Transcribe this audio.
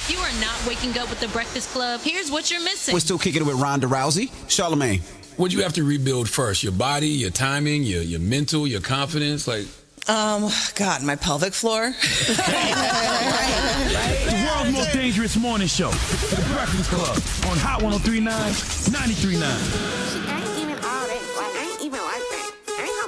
If you are not waking up with the Breakfast Club, here's what you're missing. We're still kicking it with Ronda Rousey, Charlamagne. What do you have to rebuild first? Your body, your timing, your mental, your confidence? Like, God, my pelvic floor. The world's most dangerous morning show. The Breakfast Club on Hot 103.9, 93.9.